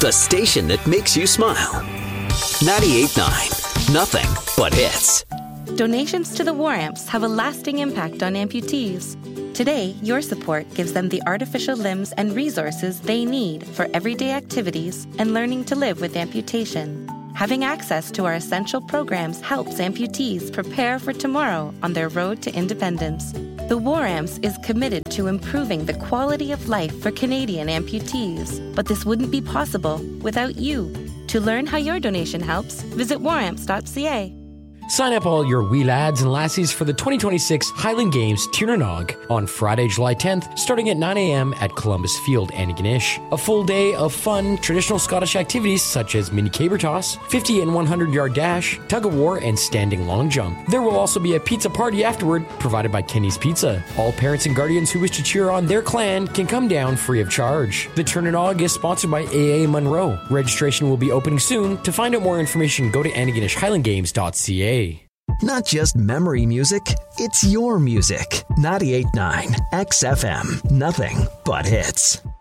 the station that makes you smile. 98.9, nothing but hits. Donations to the War Amps have a lasting impact on amputees. Today, your support gives them the artificial limbs and resources they need for everyday activities and learning to live with amputation. Having access to our essential programs helps amputees prepare for tomorrow on their road to independence. The War Amps is committed to improving the quality of life for Canadian amputees, but this wouldn't be possible without you. To learn how your donation helps, visit waramps.ca. Sign up all your wee lads and lassies for the 2026 Highland Games Tiernanog on Friday, July 10th, starting at 9 a.m. at Columbus Field, Antigonish. A full day of fun, traditional Scottish activities such as mini caber toss, 50 and 100-yard dash, tug-of-war, and standing long jump. There will also be a pizza party afterward, provided by Kenny's Pizza. All parents and guardians who wish to cheer on their clan can come down free of charge. The Tiernanog is sponsored by AA Monroe. Registration will be opening soon. To find out more information, go to AntigonishHighlandGames.ca. Not just memory music, it's your music. 98.9 XFM. Nothing but hits.